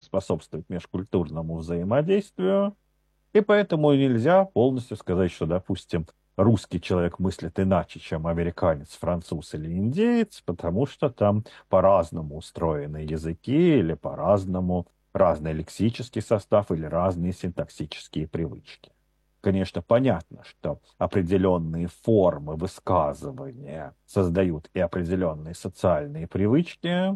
способствовать межкультурному взаимодействию, и поэтому нельзя полностью сказать, что, допустим, русский человек мыслит иначе, чем американец, француз или индеец, потому что там по-разному устроены языки или по-разному разный лексический состав или разные синтаксические привычки. Конечно, понятно, что определенные формы высказывания создают и определенные социальные привычки.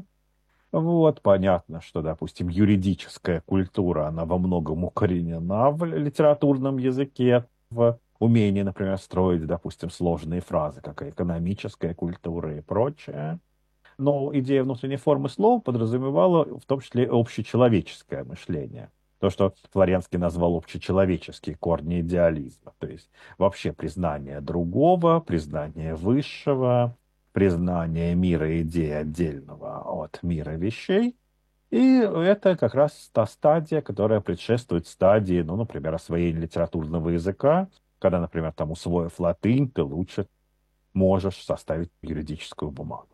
Вот, понятно, что, допустим, юридическая культура, она во многом укоренена в литературном языке, в умении, например, строить, допустим, сложные фразы, как и экономическая культура и прочее. Но идея внутренней формы слова подразумевала в том числе и общечеловеческое мышление. То, что Флоренский назвал общечеловеческие корни идеализма. То есть вообще признание другого, признание высшего, признание мира идей отдельного от мира вещей. И это как раз та стадия, которая предшествует стадии, ну, например, освоения литературного языка, когда, например, там, усвоив латынь, ты лучше можешь составить юридическую бумагу.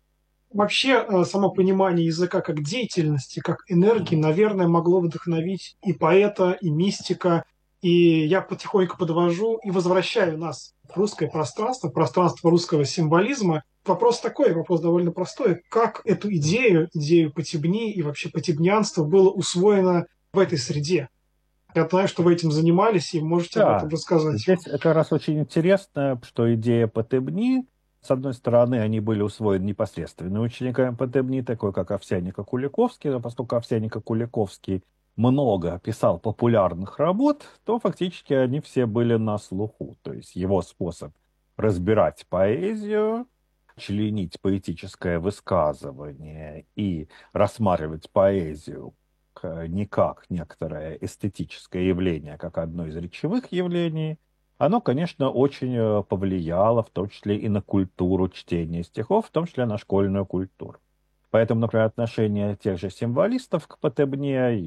Вообще, само понимание языка как деятельности, как энергии, наверное, могло вдохновить и поэта, и мистика. И я потихоньку подвожу и возвращаю нас в русское пространство, пространство русского символизма. Вопрос такой, вопрос довольно простой. Как эту идею, идею потебни и вообще потебнянство было усвоено в этой среде? Я знаю, что вы этим занимались, и можете об этом Да, рассказать. здесь как раз очень интересно, что идея Потебни, с одной стороны, они были усвоены непосредственно учениками Потебни, такой как Овсянник и Куликовский, но поскольку Овсянник и Куликовский много писал популярных работ, то фактически они все были на слуху. То есть его способ разбирать поэзию, членить поэтическое высказывание и рассматривать поэзию не как некоторое эстетическое явление, а как одно из речевых явлений, оно, конечно, очень повлияло, в том числе и на культуру чтения стихов, в том числе на школьную культуру. Поэтому, например, отношение тех же символистов к Потебне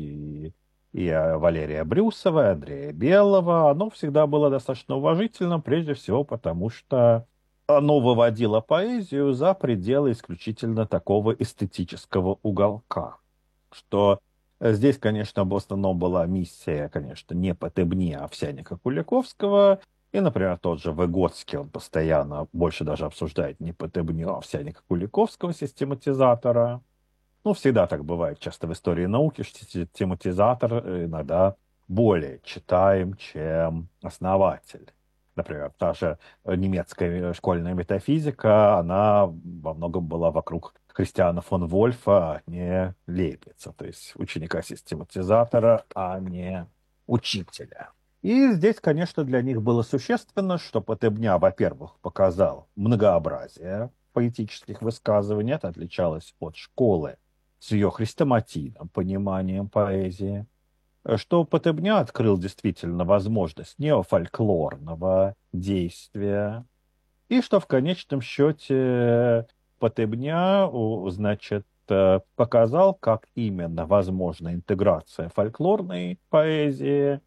и Валерия Брюсова, и Андрея Белого, оно всегда было достаточно уважительным, прежде всего потому, что оно выводило поэзию за пределы исключительно такого эстетического уголка, что здесь, конечно, в основном была миссия, конечно, не Потебни, а Овсянника Куликовского. И, например, тот же Выгодский, он постоянно больше даже обсуждает не Потебню, а Овсянника Куликовского, систематизатора. Ну, всегда так бывает, часто в истории науки, что систематизатор иногда более читаем, чем основатель. Например, та же немецкая школьная метафизика, она во многом была вокруг Христиана фон Вольфа, а не Лейбница, то есть ученика-систематизатора, а не учителя. И здесь, конечно, для них было существенно, что Потебня, во-первых, показал многообразие поэтических высказываний, это отличалось от школы с ее хрестоматийным пониманием поэзии, что Потебня открыл действительно возможность неофольклорного действия, и что в конечном счете Потебня, значит, показал, как именно возможна интеграция фольклорной поэзии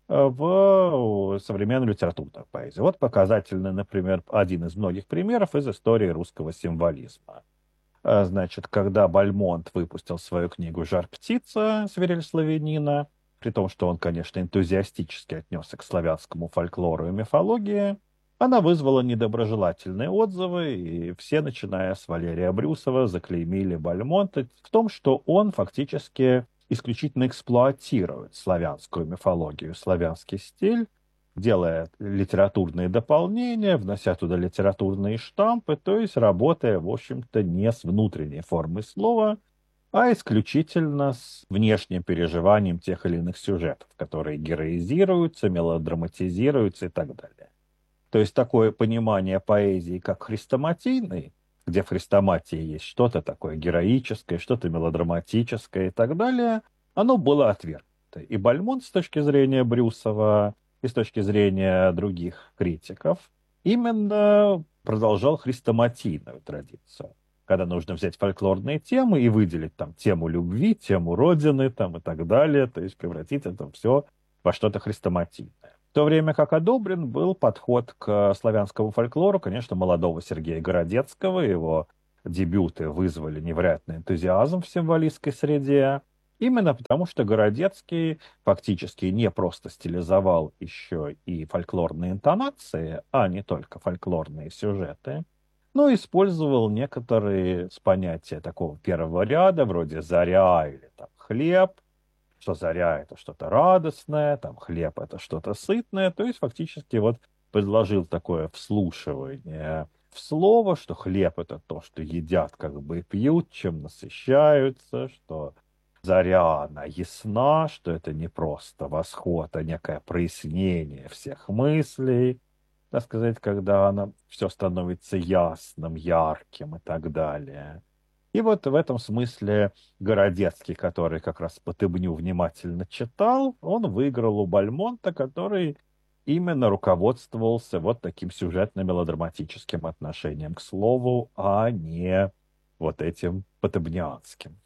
в современную литературную поэзию. Вот показательный, например, один из многих примеров из истории русского символизма. Значит, когда Бальмонт выпустил свою книгу «Жар-птица» «Свирель славянина», при том, что он, конечно, энтузиастически отнесся к славянскому фольклору и мифологии, она вызвала недоброжелательные отзывы, и все, начиная с Валерия Брюсова, заклеймили Бальмонта в том, что он фактически исключительно эксплуатирует славянскую мифологию, славянский стиль, делая литературные дополнения, внося туда литературные штампы, то есть работая, в общем-то, не с внутренней формой слова, а исключительно с внешним переживанием тех или иных сюжетов, которые героизируются, мелодраматизируются и так далее. То есть такое понимание поэзии как хрестоматийной, где в хрестоматии есть что-то такое героическое, что-то мелодраматическое и так далее, оно было отвергнуто. И Бальмонт с точки зрения Брюсова и с точки зрения других критиков именно продолжал хрестоматийную традицию, когда нужно взять фольклорные темы и выделить там тему любви, тему родины там, и так далее, то есть превратить это все во что-то хрестоматийное. В то время как одобрен был подход к славянскому фольклору, конечно, молодого Сергея Городецкого. Его дебюты вызвали невероятный энтузиазм в символистской среде. Именно потому, что Городецкий фактически не просто стилизовал еще и фольклорные интонации, а не только фольклорные сюжеты, но использовал некоторые с понятия такого первого ряда, вроде «заря» или там «хлеб», что заря — это что-то радостное, там хлеб — это что-то сытное, то есть фактически вот предложил такое вслушивание в слово, что хлеб — это то, что едят, как бы и пьют, чем насыщаются, что заря, она ясна, что это не просто восход, а некое прояснение всех мыслей, так сказать, когда она все становится ясным, ярким и так далее. И вот в этом смысле Городецкий, который как раз Потебню внимательно читал, он выиграл у Бальмонта, который именно руководствовался вот таким сюжетно-мелодраматическим отношением к слову, а не вот этим потебнианским.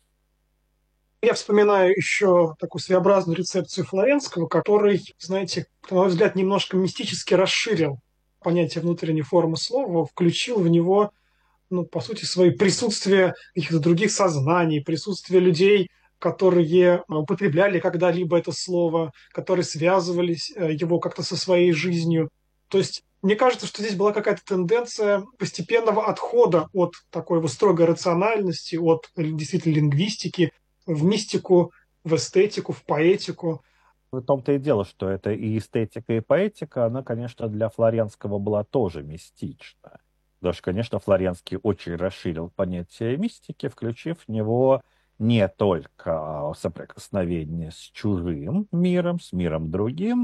Я вспоминаю еще такую своеобразную рецепцию Флоренского, который, знаете, на мой взгляд, немножко мистически расширил понятие внутренней формы слова, включил в него, ну, по сути, свои присутствие каких-то других сознаний, присутствие людей, которые употребляли когда-либо это слово, которые связывались его как-то со своей жизнью. То есть мне кажется, что здесь была какая-то тенденция постепенного отхода от такой вот строгой рациональности, от действительно лингвистики, в мистику, в эстетику, в поэтику. В том-то и дело, что это и эстетика, и поэтика, она, конечно, для Флоренского была тоже мистична. Потому что, конечно, Флоренский очень расширил понятие мистики, включив в него не только соприкосновение с чужим миром, с миром другим,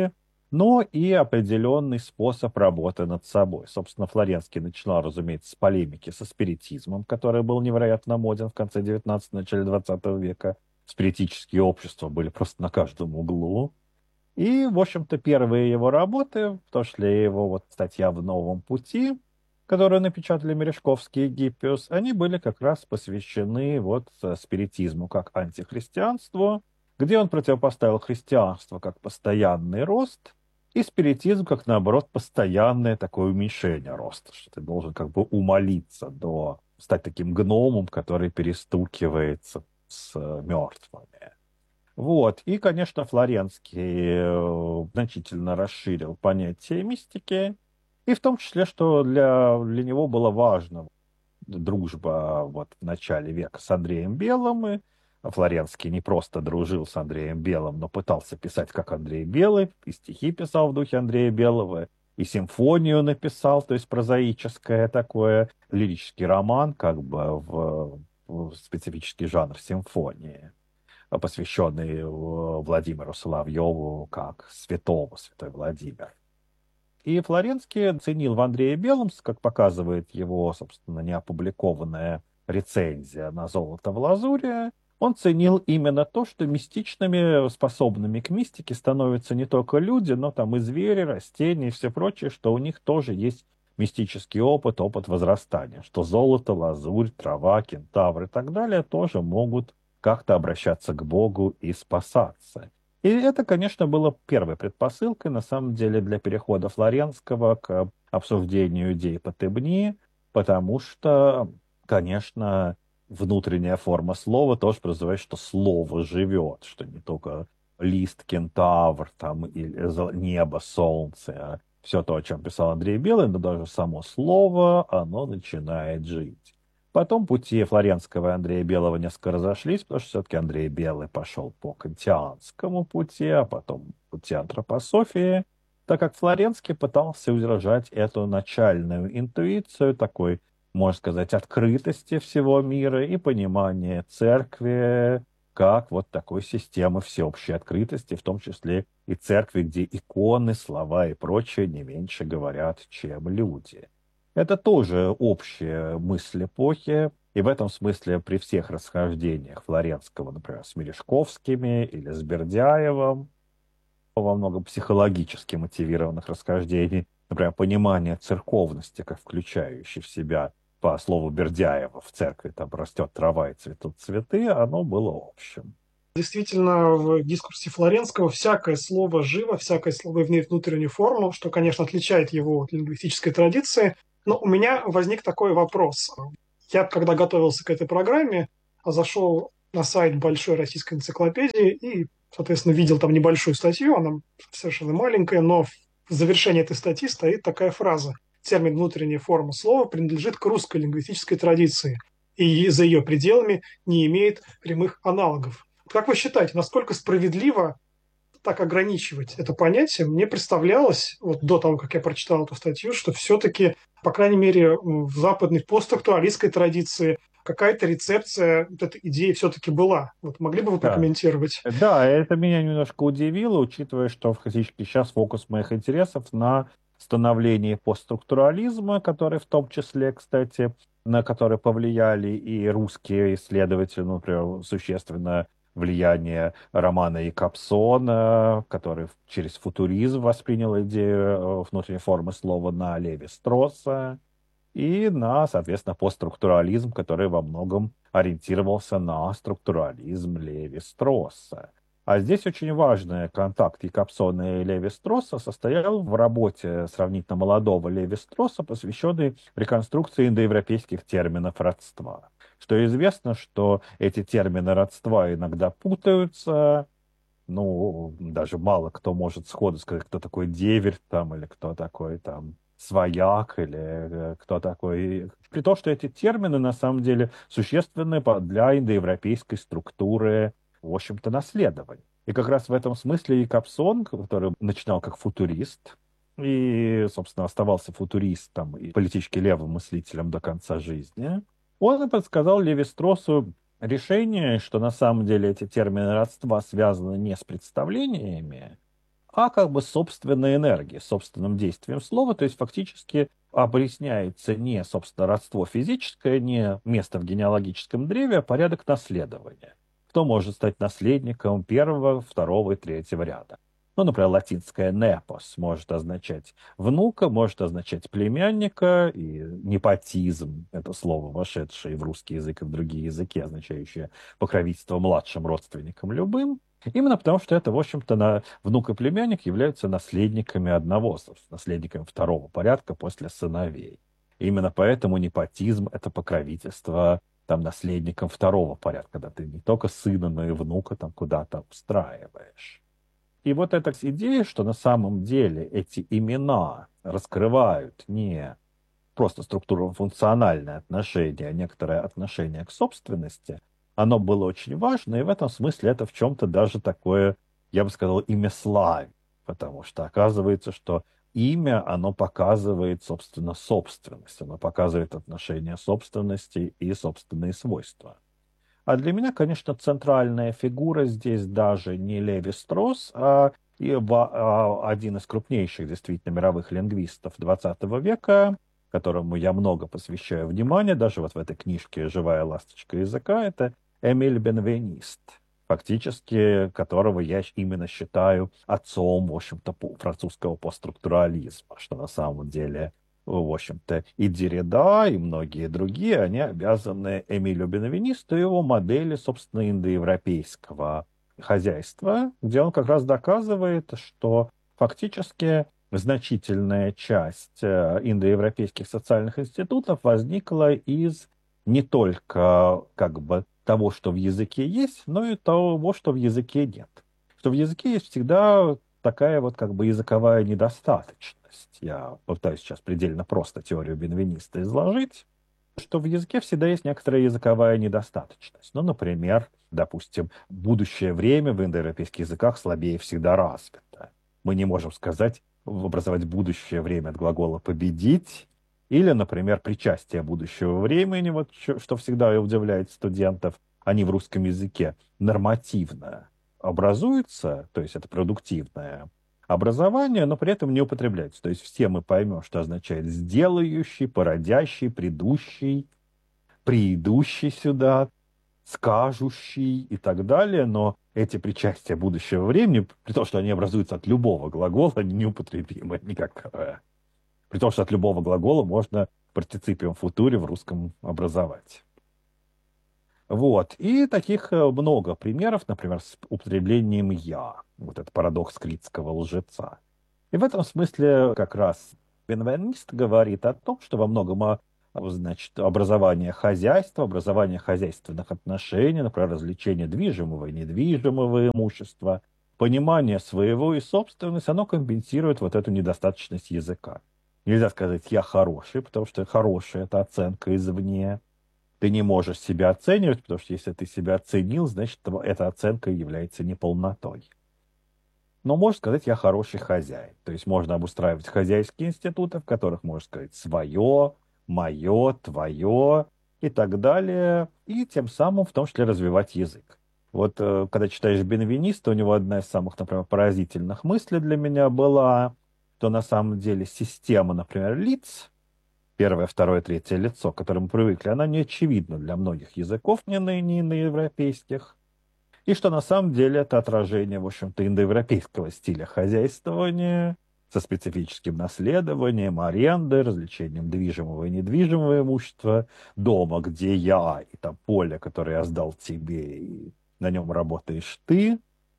но и определенный способ работы над собой. Собственно, Флоренский начинал, разумеется, с полемики со спиритизмом, который был невероятно моден в конце XIX – начале XX века. Спиритические общества были просто на каждом углу. И, в общем-то, первые его работы, в том числе его вот статья «В новом пути», которую напечатали Мережковский и Гиппиус, они были как раз посвящены вот спиритизму как антихристианству, где он противопоставил христианство как постоянный рост и спиритизм как, наоборот, постоянное такое уменьшение роста, что ты должен как бы умолиться до стать таким гномом, который перестукивается с мертвыми. Вот. И, конечно, Флоренский значительно расширил понятие мистики, и в том числе, что для него было важно дружба вот в начале века с Андреем Белым. И Флоренский не просто дружил с Андреем Белым, но пытался писать как Андрей Белый, и стихи писал в духе Андрея Белого, и симфонию написал, то есть прозаическое такое, лирический роман, как бы в специфический жанр симфонии, посвященный Владимиру Соловьеву как святому, святой Владимир. И Флоренский ценил в Андрее Белом, как показывает его, собственно, неопубликованная рецензия на «Золото в лазуре», он ценил именно то, что мистичными, способными к мистике становятся не только люди, но там и звери, растения и все прочее, что у них тоже есть мистический опыт, опыт возрастания, что золото, лазурь, трава, кентавр и так далее тоже могут как-то обращаться к Богу и спасаться. И это, конечно, было первой предпосылкой, на самом деле, для перехода Флоренского к обсуждению идей Потебни, потому что, конечно, внутренняя форма слова тоже подразумевает, что слово живет, что не только лист, кентавр, там, или небо, солнце, а все то, о чем писал Андрей Белый, но даже само слово, оно начинает жить. Потом пути Флоренского и Андрея Белого несколько разошлись, потому что все-таки Андрей Белый пошел по кантианскому пути, а потом пути антропософии, так как Флоренский пытался удержать эту начальную интуицию такой, можно сказать, открытости всего мира и понимания церкви как вот такой системы всеобщей открытости, в том числе и церкви, где иконы, слова и прочее не меньше говорят, чем люди. Это тоже общая мысль эпохи, и в этом смысле при всех расхождениях Флоренского, например, с Мережковскими или с Бердяевым, во многом психологически мотивированных расхождений, например, понимание церковности, как включающей в себя, по слову Бердяева, в церкви там растет трава и цветут цветы, оно было общим. Действительно, в дискурсе Флоренского всякое слово живо, всякое слово имеет внутреннюю форму, что, конечно, отличает его от лингвистической традиции. Но у меня возник такой вопрос. Я, когда готовился к этой программе, зашел на сайт большой российской энциклопедии и, соответственно, видел там небольшую статью, она совершенно маленькая, но в завершении этой статьи стоит такая фраза: термин «внутренняя форма слова» принадлежит к русской лингвистической традиции и за ее пределами не имеет прямых аналогов. Как вы считаете, насколько справедливо так ограничивать это понятие? Мне представлялось, вот до того, как я прочитал эту статью, что все-таки, по крайней мере, в западной постактуалистской традиции какая-то рецепция вот этой идеи все-таки была. Вот могли бы вы Да. прокомментировать? Да, это меня немножко удивило, учитывая, что фактически сейчас фокус моих интересов на становлении постструктурализма, который в том числе, кстати, на который повлияли и русские исследователи, ну, например, существенное влияние Романа Якобсона, который через футуризм воспринял идею внутренней формы слова, на Леви-Стросса, и на, соответственно, постструктурализм, который во многом ориентировался на структурализм Леви-Стросса. А здесь очень важный контакт Якобсона и Леви-Стросса состоял в работе сравнительно молодого Леви-Стросса, посвященной реконструкции индоевропейских терминов родства. Что известно, что эти термины родства иногда путаются, ну, даже мало кто может сходу сказать, кто такой деверь там, или кто такой там свояк, или кто такой... При том, что эти термины на самом деле существенны для индоевропейской структуры, в общем-то, наследования. И как раз в этом смысле Якобсон, который начинал как футурист, и, собственно, оставался футуристом и политически левым мыслителем до конца жизни, он и подсказал Леви-Строссу решение, что на самом деле эти термины родства связаны не с представлениями, а как бы с собственной энергией, собственным действием слова, то есть фактически объясняется не, собственно, родство физическое, не место в генеалогическом древе, а порядок наследования. Кто может стать наследником первого, второго и третьего ряда. Ну, например, латинское «непос» может означать внука, может означать племянника, и непотизм — это слово, вошедшее в русский язык и в другие языки, означающее покровительство младшим родственникам любым. Именно потому, что это, в общем-то, внук и племянник являются наследниками одного, наследниками второго порядка после сыновей. Именно поэтому непотизм — это покровительство там наследникам второго порядка, когда ты не только сына, но и внука там куда-то устраиваешь. И вот эта идея, что на самом деле эти имена раскрывают не просто структурно-функциональное отношение, а некоторое отношение к собственности, оно было очень важно, и в этом смысле это в чем-то даже такое, я бы сказал, имяславие, потому что оказывается, что имя, оно показывает, собственно, собственность, оно показывает отношение собственности и собственные свойства. А для меня, конечно, центральная фигура здесь даже не Леви-Стросс, один из крупнейших действительно мировых лингвистов XX века, которому я много посвящаю внимания, даже вот в этой книжке «Живая ласточка языка», это Эмиль Бенвенист, фактически которого я именно считаю отцом, в общем-то, французского постструктурализма, что на самом деле, в общем-то, и Деррида, и многие другие, они обязаны Эмилю Бенвенисту и его модели, собственно, индоевропейского хозяйства, где он как раз доказывает, что фактически значительная часть индоевропейских социальных институтов возникла из не только как бы того, что в языке есть, но и того, что в языке нет. Что в языке есть всегда такая вот как бы языковая недостаточность. Я пытаюсь сейчас предельно просто теорию Бенвениста изложить, что в языке всегда есть некоторая языковая недостаточность. Ну, например, допустим, будущее время в индоевропейских языках слабее всегда развито. Мы не можем сказать, образовать будущее время от глагола «победить», или, например, причастие будущего времени, вот что всегда удивляет студентов, они в русском языке нормативно образуются, то есть это продуктивное образование, но при этом не употребляется. То есть все мы поймем, что означает «сделающий», «породящий», «предыдущий», «приидущий сюда», «скажущий» и так далее, но эти причастия будущего времени, при том, что они образуются от любого глагола, они неупотребимы никак. При том, что от любого глагола можно партиципиум футуре в русском образовать. Вот. И таких много примеров, например, с употреблением «я». Вот этот парадокс критского лжеца. И в этом смысле как раз Бенвенист говорит о том, что во многом значит, образование хозяйства, образование хозяйственных отношений, например, развлечение движимого и недвижимого имущества, понимание своего и собственности, оно компенсирует вот эту недостаточность языка. Нельзя сказать «я хороший», потому что хороший — это оценка извне. Ты не можешь себя оценивать, потому что если ты себя оценил, значит, эта оценка является неполнотой. Но можно сказать «я хороший хозяин». То есть можно обустраивать хозяйские институты, в которых можно сказать «свое», «мое», «твое» и так далее. И тем самым в том числе развивать язык. Вот когда читаешь Бенвениста, у него одна из самых, например, поразительных мыслей для меня была, что на самом деле система, например, лиц, первое, второе, третье лицо, к которым мы привыкли, она не очевидна для многих языков не европейских. И что на самом деле это отражение, в общем-то, индоевропейского стиля хозяйствования со специфическим наследованием, арендой, развлечением движимого и недвижимого имущества, дома, где я, и там поле, которое я сдал тебе, и на нем работаешь ты,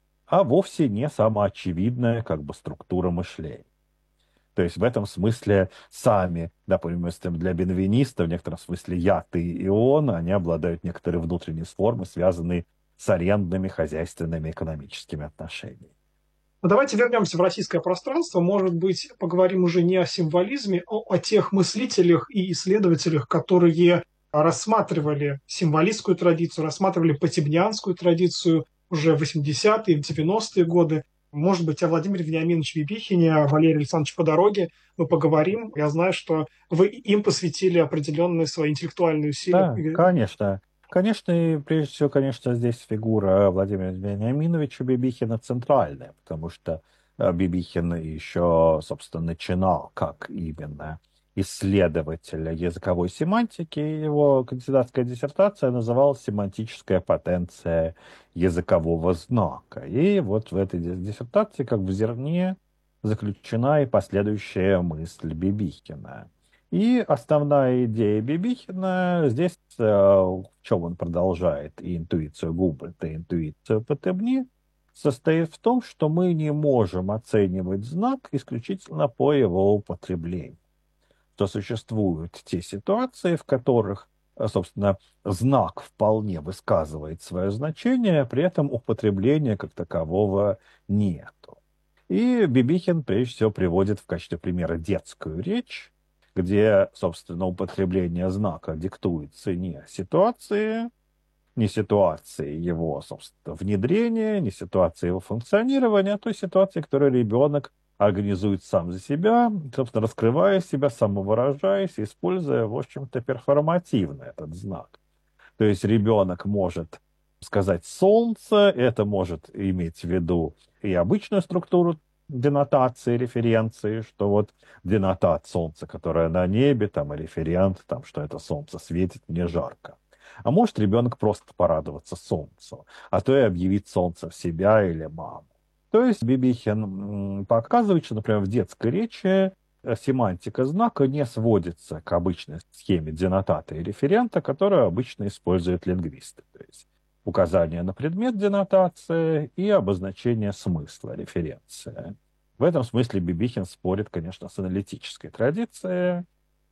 а вовсе не самоочевидная как бы структура мышления. То есть в этом смысле сами, допустим, для бенвениста, в некотором смысле я, ты и он, они обладают некоторой внутренней формой, связанной с арендными, хозяйственными, экономическими отношениями. Но давайте вернемся в российское пространство. Может быть, поговорим уже не о символизме, а о тех мыслителях и исследователях, которые рассматривали символистскую традицию, рассматривали потебнянскую традицию уже в 80-е, в 90-е годы. Может быть, о Владимире Вениаминовиче Бибихине, о Валерии Александровиче по дороге мы поговорим. Я знаю, что вы им посвятили определенные свои интеллектуальные усилия. Да, конечно. Конечно, и прежде всего, конечно, здесь фигура Владимира Вениаминовича Бибихина центральная, потому что Бибихин еще, собственно, начинал как именно исследователь языковой семантики. Его кандидатская диссертация называлась «Семантическая потенция языкового знака». И вот в этой диссертации, как в зерне, заключена и последующая мысль Бибихина. И основная идея Бибихина здесь, в чем он продолжает и интуицию Губерта, и интуицию Потебни, состоит в том, что мы не можем оценивать знак исключительно по его употреблению. Что существуют те ситуации, в которых, собственно, знак вполне высказывает свое значение, а при этом употребления как такового нету. И Бибихин, прежде всего, приводит в качестве примера детскую речь, где, собственно, употребление знака диктуется не ситуации его, собственно, внедрения, не ситуации его функционирования, а той ситуации, которую ребенок организует сам за себя, собственно, раскрывая себя, самовыражаясь, используя, в общем-то, перформативно этот знак. То есть ребенок может сказать «солнце», это может иметь в виду и обычную структуру денотации, референции, что вот денотат солнца, которое на небе, там, и референт, там, что это солнце светит, мне жарко. А может ребенок просто порадоваться солнцу, а то и объявить солнце в себя или маму. То есть Бибихин показывает, что, например, в детской речи семантика знака не сводится к обычной схеме денотата и референта, которую обычно используют лингвисты. То есть указание на предмет денотация и обозначение смысла референция. В этом смысле Бибихин спорит, конечно, с аналитической традицией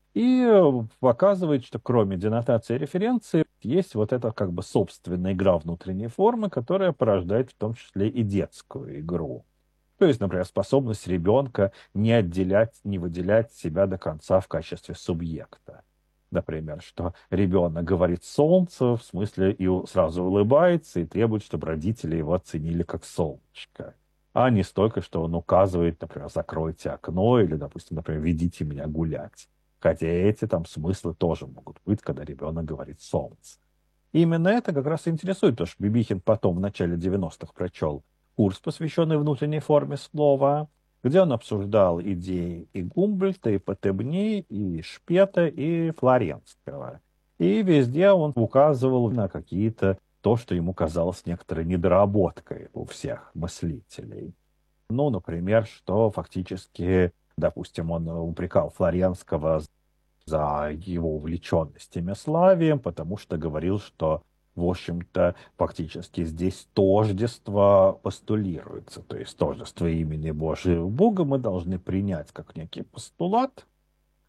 и показывает, что кроме денотации и референции есть вот эта как бы собственная игра внутренней формы, которая порождает в том числе и детскую игру. То есть, например, способность ребенка не отделять, не выделять себя до конца в качестве субъекта. Например, что ребенок говорит «солнце», в смысле и сразу улыбается и требует, чтобы родители его оценили как солнышко. А не столько, что он указывает, например, «закройте окно» или, допустим, например, «ведите меня гулять». Хотя эти там смыслы тоже могут быть, когда ребенок говорит «солнце». И именно это как раз и интересует, потому что Бибихин потом в начале 90-х прочел курс, посвященный внутренней форме слова, где он обсуждал идеи и Гумбольдта, и Потебни, и Шпета, и Флоренского. И везде он указывал на какие-то то, что ему казалось некоторой недоработкой у всех мыслителей. Ну, например, что фактически, допустим, он упрекал Флоренского за его увлеченность темиславием, потому что говорил, что, в общем-то, фактически здесь тождество постулируется. То есть тождество имени Божьего Бога мы должны принять как некий постулат,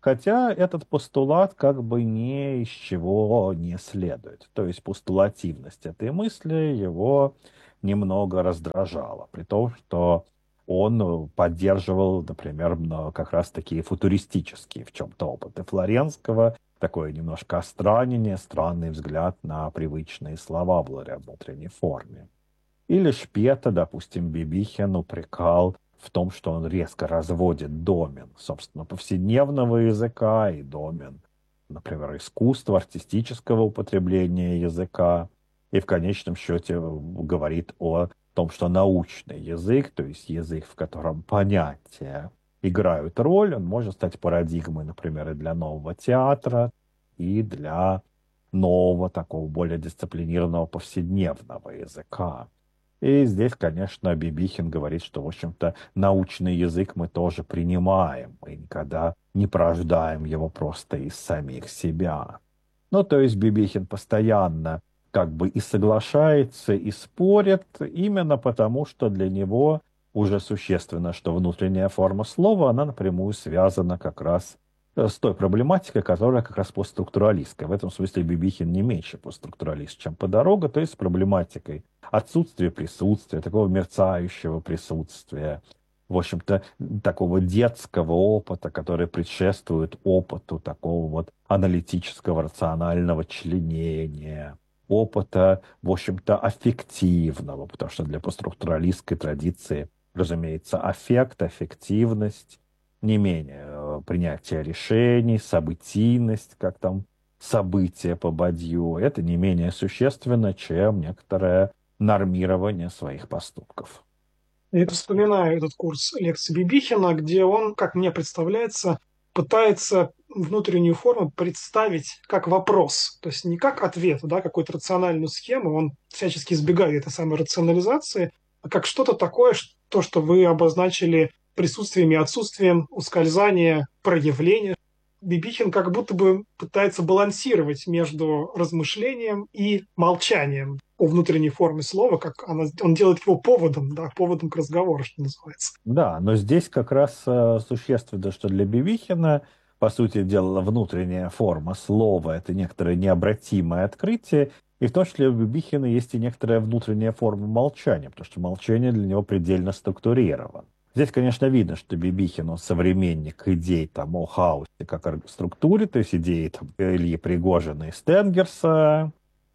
Хотя этот постулат как бы ни из чего не следует. То есть постулативность этой мысли его немного раздражала, при том, что он поддерживал, например, как раз такие футуристические в чем-то опыты Флоренского, такое немножко остранение, странный взгляд на привычные слова благодаря внутренней форме. Или Шпета, допустим, Бибихин упрекал в том, что он резко разводит домен, собственно, повседневного языка и домен, например, искусства, артистического употребления языка. И в конечном счете говорит о том, что научный язык, то есть язык, в котором понятия играют роль, он может стать парадигмой, например, и для нового театра, и для нового, такого более дисциплинированного повседневного языка. И здесь, конечно, Бибихин говорит, что, в общем-то, научный язык мы тоже принимаем, мы никогда не порождаем его просто из самих себя. Ну, то есть Бибихин постоянно как бы и соглашается, и спорит, именно потому, что для него уже существенно, что внутренняя форма слова, она напрямую связана как раз с той проблематикой, которая как раз постструктуралистская. В этом смысле Бибихин не меньше постструктуралист, чем Подорога, то есть с проблематикой отсутствия присутствия, такого мерцающего присутствия, в общем-то, такого детского опыта, который предшествует опыту такого вот аналитического, рационального членения, опыта, в общем-то, аффективного, потому что для постструктуралистской традиции, разумеется, аффект, аффективность, не менее принятие решений, событийность, как там события по Бадью, это не менее существенно, чем некоторое нормирование своих поступков. Я вспоминаю этот курс лекций Бибихина, где он, как мне представляется, пытается внутреннюю форму представить как вопрос, то есть не как ответ, да, какую-то рациональную схему, он всячески избегает этой самой рационализации, а как что-то такое, то, что вы обозначили присутствием и отсутствием, ускользание, проявление. Бибихин как будто бы пытается балансировать между размышлением и молчанием о внутренней форме слова, как он делает его поводом, да, поводом к разговору, что называется. Да, но здесь как раз существенно, что для Бибихина, по сути дела, внутренняя форма слова — это некоторое необратимое открытие, и в том числе у Бибихина есть и некоторая внутренняя форма молчания, потому что молчание для него предельно структурировано. Здесь, конечно, видно, что Бибихин, он современник идей там, о хаосе как о структуре, то есть идеи там, Ильи Пригожина и Стенгерса,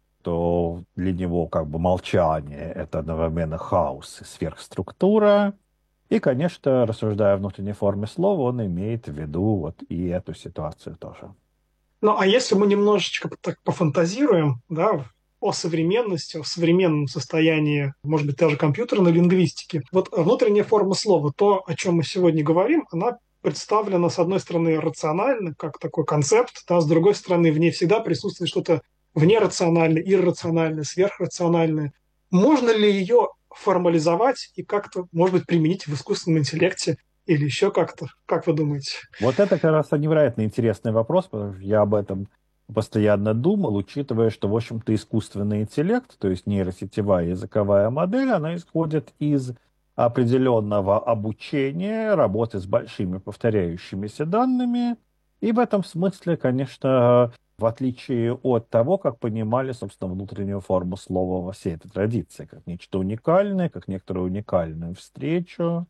то для него как бы молчание — это одновременно хаос и сверхструктура. И, конечно, рассуждая о внутренней форме слова, он имеет в виду вот и эту ситуацию тоже. Ну, а если мы немножечко так пофантазируем, да, о современности, о современном состоянии, может быть, даже компьютерной лингвистики, вот внутренняя форма слова, то, о чем мы сегодня говорим, она представлена, с одной стороны, рационально, как такой концепт, да, с другой стороны, в ней всегда присутствует что-то внерациональное, иррациональное, сверхрациональное. Можно ли ее формализовать и как-то, может быть, применить в искусственном интеллекте или еще как-то? Как вы думаете? Вот это как раз невероятно интересный вопрос, потому что я об этом постоянно думал, учитывая, что, в общем-то, искусственный интеллект, то есть нейросетевая языковая модель, она исходит из определенного обучения, работы с большими повторяющимися данными. И в этом смысле, конечно, в отличие от того, как понимали, собственно, внутреннюю форму слова во всей этой традиции, как нечто уникальное, как некоторую уникальную встречу,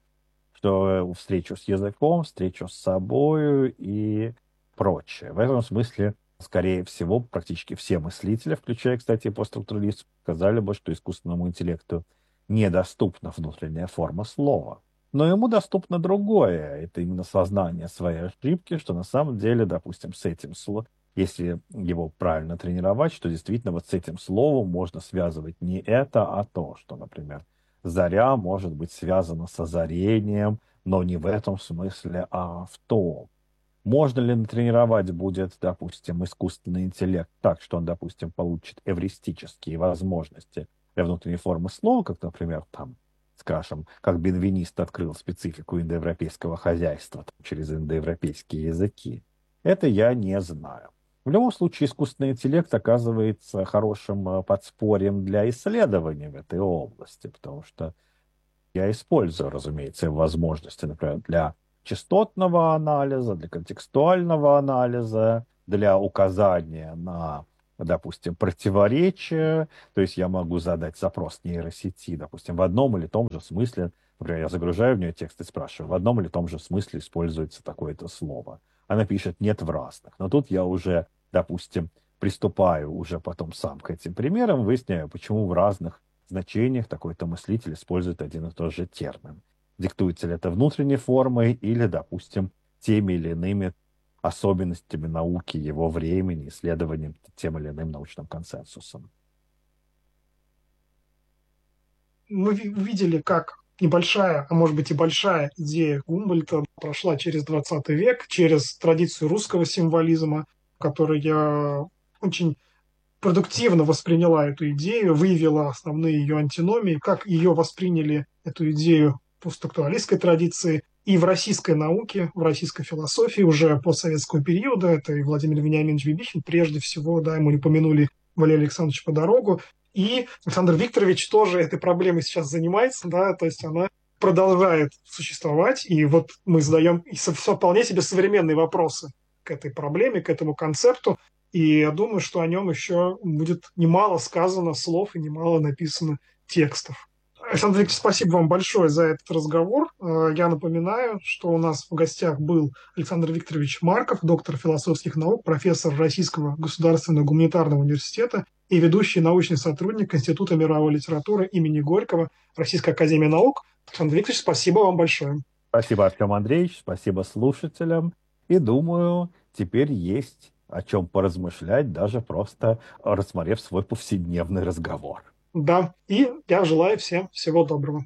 что встречу с языком, встречу с собою и прочее. В этом смысле, скорее всего, практически все мыслители, включая, кстати, постструктуралистов, сказали бы, что искусственному интеллекту недоступна внутренняя форма слова. Но ему доступно другое. Это именно сознание своей ошибки, что на самом деле, допустим, с этим словом, если его правильно тренировать, что действительно вот с этим словом можно связывать не это, а то, что, например, заря может быть связана с озарением, но не в этом смысле, а в том. Можно ли натренировать будет, допустим, искусственный интеллект так, что он, допустим, получит эвристические возможности для внутренней формы слова, как, например, там, скажем, как бенвенист открыл специфику индоевропейского хозяйства там, через индоевропейские языки? Это я не знаю. В любом случае, искусственный интеллект оказывается хорошим подспорьем для исследований в этой области, потому что я использую, разумеется, возможности, например, для частотного анализа, для контекстуального анализа, для указания на, допустим, противоречия. То есть я могу задать запрос нейросети, допустим, в одном или том же смысле. Например, я загружаю в нее текст и спрашиваю, в одном или том же смысле используется такое-то слово. Она пишет «нет» в разных. Но тут я уже, допустим, приступаю уже потом сам к этим примерам, выясняю, почему в разных значениях такой-то мыслитель использует один и тот же термин. Диктуется ли это внутренней формой или, допустим, теми или иными особенностями науки его времени, исследованием тем или иным научным консенсусом. Мы видели, как небольшая, а может быть и большая идея Гумбольдта прошла через 20 век, через традицию русского символизма, который я очень продуктивно восприняла эту идею, выявила основные ее антиномии, как ее восприняли, эту идею, постактуалистской традиции и в российской науке, в российской философии уже постсоветского периода. Это и Владимир Вениаминович Бибихин, прежде всего, да, мы упомянули Валерия Александровича Подорогу. И Александр Викторович тоже этой проблемой сейчас занимается, да, то есть она продолжает существовать, и вот мы задаем вполне себе современные вопросы к этой проблеме, к этому концепту, и я думаю, что о нем еще будет немало сказано слов и немало написано текстов. Александр Викторович, спасибо вам большое за этот разговор. Я напоминаю, что у нас в гостях был Александр Викторович Марков, доктор философских наук, профессор Российского государственного гуманитарного университета и ведущий научный сотрудник Института мировой литературы имени Горького Российской академии наук. Александр Викторович, спасибо вам большое. Спасибо, Артем Андреевич, спасибо слушателям. И думаю, теперь есть о чем поразмышлять, даже просто рассмотрев свой повседневный разговор. Да, и я желаю всем всего доброго.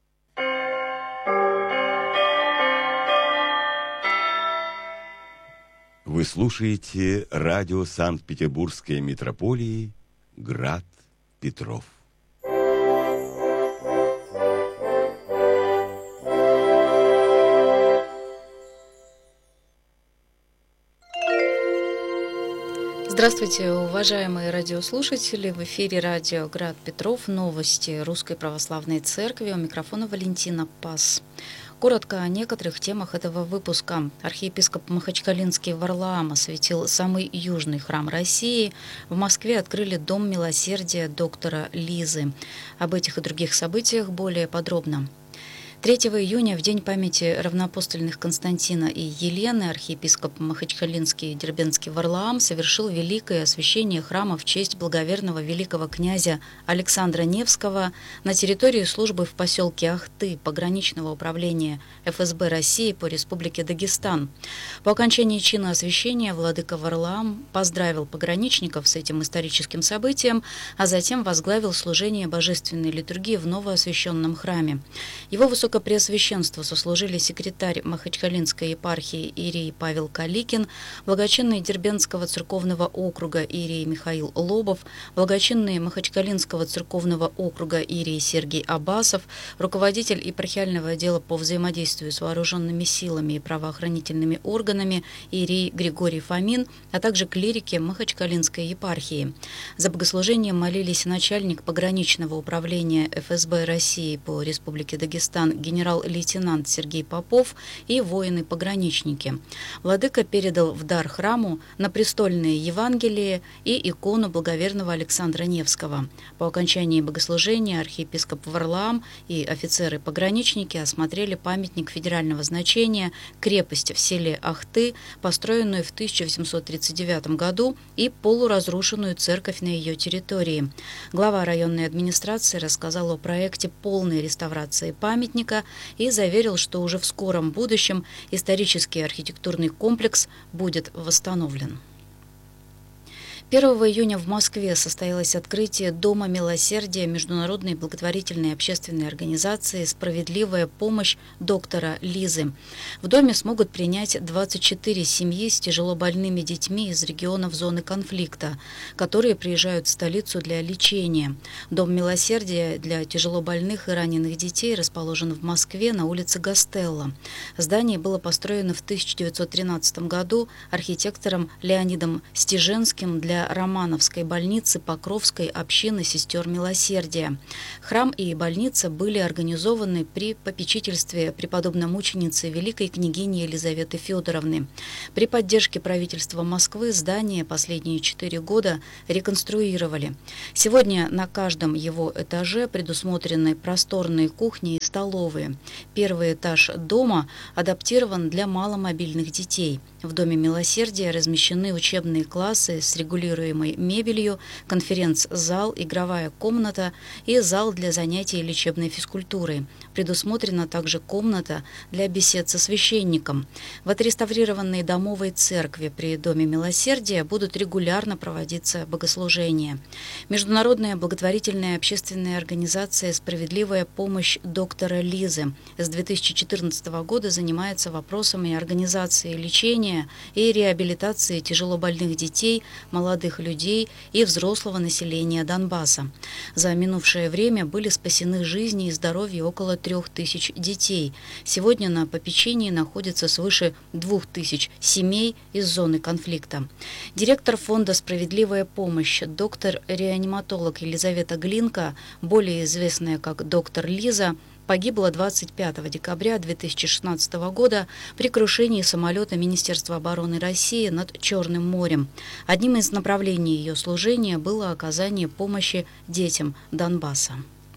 Вы слушаете радио Санкт-Петербургской митрополии «Град Петров». Здравствуйте, уважаемые радиослушатели! В эфире радио «Град Петров», новости Русской Православной Церкви. У микрофона Валентина Пас. Коротко о некоторых темах этого выпуска. Архиепископ Махачкалинский Варлаам осветил самый южный храм России. В Москве открыли Дом милосердия доктора Лизы. Об этих и других событиях более подробно. 3 июня, в день памяти равноапостольных Константина и Елены, архиепископ Махачкалинский и Дербентский Варлаам совершил великое освящение храма в честь благоверного великого князя Александра Невского на территории службы в поселке Ахты пограничного управления ФСБ России по Республике Дагестан. По окончании чина освящения владыка Варлаам поздравил пограничников с этим историческим событием, а затем возглавил служение божественной литургии в новоосвященном храме. Его Высокопреосвященство сослужили секретарь Махачкалинской епархии иерей Павел Каликин, благочинный Дербентского церковного округа иерей Михаил Лобов, благочинный Махачкалинского церковного округа иерей Сергий Абасов, руководитель епархиального отдела по взаимодействию с вооруженными силами и правоохранительными органами иерей Григорий Фомин, а также клирики Махачкалинской епархии. За богослужением молились начальник пограничного управления ФСБ России по Республике Дагестан генерал-лейтенант Сергей Попов и воины-пограничники. Владыка передал в дар храму напрестольное Евангелие и икону благоверного Александра Невского. По окончании богослужения архиепископ Варлаам и офицеры-пограничники осмотрели памятник федерального значения, крепость в селе Ахты, построенную в 1839 году, и полуразрушенную церковь на ее территории. Глава районной администрации рассказал о проекте полной реставрации памятника и заверил, что уже в скором будущем исторический архитектурный комплекс будет восстановлен. 1 июня в Москве состоялось открытие Дома милосердия международной благотворительной общественной организации «Справедливая помощь» доктора Лизы. В доме смогут принять 24 семьи с тяжелобольными детьми из регионов зоны конфликта, которые приезжают в столицу для лечения. Дом милосердия для тяжелобольных и раненых детей расположен в Москве на улице Гастелло. Здание было построено в 1913 году архитектором Леонидом Стеженским для для Романовской больницы Покровской общины сестер Милосердия. Храм и больница были организованы при попечительстве преподобномученицы великой княгини Елизаветы Федоровны. При поддержке правительства Москвы здание последние 4 года реконструировали. Сегодня на каждом его этаже предусмотрены просторные кухни и столовые. Первый этаж дома адаптирован для маломобильных детей. В Доме Милосердия размещены учебные классы с регулируемой мебелью, конференц-зал, игровая комната и зал для занятий лечебной физкультурой. Предусмотрена также комната для бесед со священником. В отреставрированной домовой церкви при Доме Милосердия будут регулярно проводиться богослужения. Международная благотворительная общественная организация «Справедливая помощь» доктора Лизы с 2014 года занимается вопросами организации лечения и реабилитации тяжелобольных детей, молодых людей и взрослого населения Донбасса. За минувшее время были спасены жизни и здоровье около 3000 детей. Сегодня на попечении находится свыше 2000 семей из зоны конфликта. Директор фонда «Справедливая помощь», доктор-реаниматолог Елизавета Глинка, более известная как доктор Лиза, погибла 25 декабря 2016 года при крушении самолета Министерства обороны России над Черным морем. Одним из направлений ее служения было оказание помощи детям Донбасса.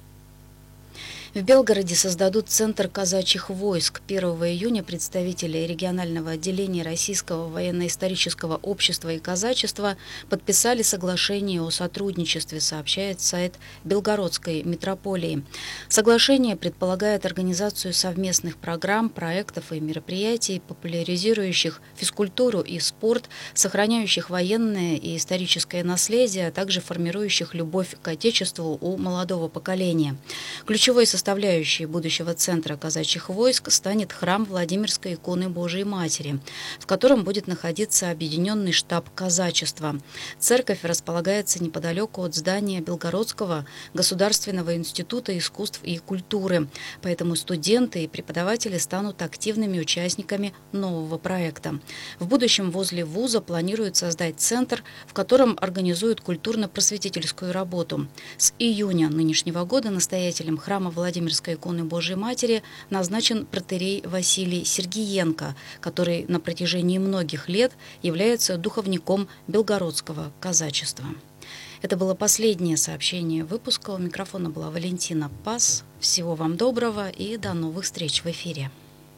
В Белгороде создадут Центр казачьих войск. 1 июня представители регионального отделения Российского военно-исторического общества и казачества подписали соглашение о сотрудничестве, сообщает сайт Белгородской митрополии. Соглашение предполагает организацию совместных программ, проектов и мероприятий, популяризирующих физкультуру и спорт, сохраняющих военное и историческое наследие, а также формирующих любовь к Отечеству у молодого поколения. Ключевой составляющей будущего Центра казачьих войск станет храм Владимирской иконы Божией Матери, в котором будет находиться объединенный штаб казачества. Церковь располагается неподалеку от здания Белгородского государственного института искусств и культуры, поэтому студенты и преподаватели станут активными участниками нового проекта. В будущем возле вуза планируют создать центр, в котором организуют культурно-просветительскую работу. С июня нынешнего года настоятелем храма Владимирской иконы Божией Матери назначен протоиерей Василий Сергиенко, который на протяжении многих лет является духовником белгородского казачества. Это было последнее сообщение выпуска. У микрофона была Валентина Пас. Всего вам доброго и до новых встреч в эфире.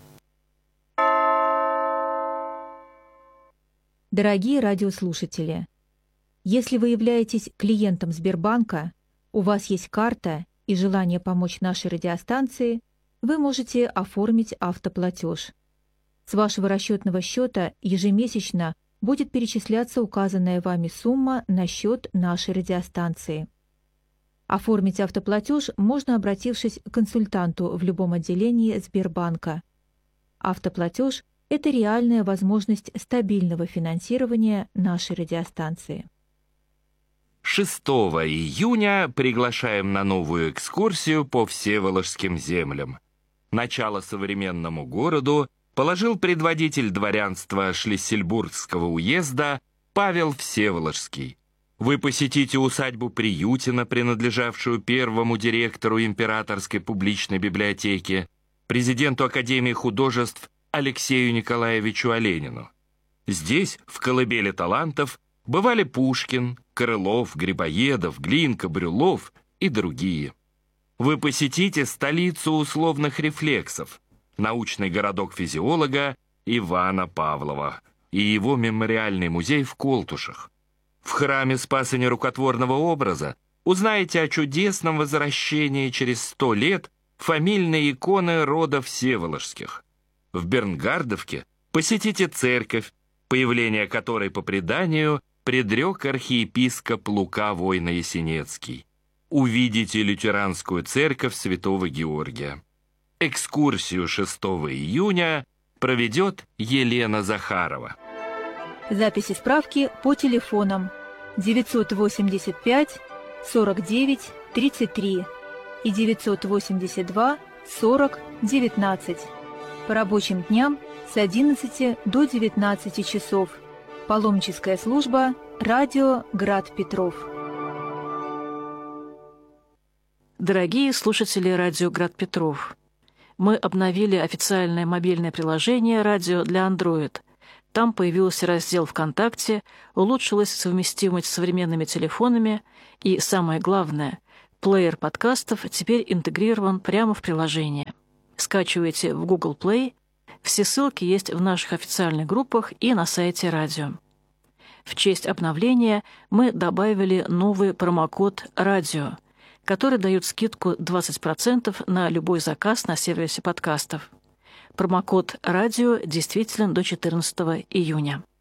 Дорогие радиослушатели, если вы являетесь клиентом Сбербанка, у вас есть карта и желание помочь нашей радиостанции, вы можете оформить автоплатеж. С вашего расчетного счета ежемесячно будет перечисляться указанная вами сумма на счет нашей радиостанции. Оформить автоплатеж можно, обратившись к консультанту в любом отделении Сбербанка. Автоплатеж – это реальная возможность стабильного финансирования нашей радиостанции. 6 июня приглашаем на новую экскурсию по Всеволожским землям. Начало современному городу положил предводитель дворянства Шлиссельбургского уезда Павел Всеволожский. Вы посетите усадьбу Приютина, принадлежавшую первому директору Императорской публичной библиотеки, президенту Академии художеств Алексею Николаевичу Оленину. Здесь, в колыбели талантов, бывали Пушкин, Крылов, Грибоедов, Глинка, Брюлов и другие. Вы посетите столицу условных рефлексов, научный городок физиолога Ивана Павлова и его мемориальный музей в Колтушах. В храме Спаса Нерукотворного образа узнаете о чудесном возвращении через 100 лет фамильной иконы рода Всеволожских. В Бернгардовке посетите церковь, появление которой по преданию предрек архиепископ Лука Войно-Ясенецкий. Увидите лютеранскую церковь Святого Георгия. Экскурсию 6 июня проведет Елена Захарова. Записи справки по телефонам 985 49 33 и 982 40 19. По рабочим дням с 11 до 19 часов. Паломническая служба «Радио Град Петров». Дорогие слушатели радио «Град Петров», мы обновили официальное мобильное приложение «Радио» для Android. Там появился раздел ВКонтакте, улучшилась совместимость с современными телефонами и, самое главное, плеер подкастов теперь интегрирован прямо в приложение. Скачивайте в Google Play. Все ссылки есть в наших официальных группах и на сайте радио. В честь обновления мы добавили новый промокод «Радио», который дает скидку 20% на любой заказ на сервисе подкастов. Промокод «Радио» действителен до 14 июня.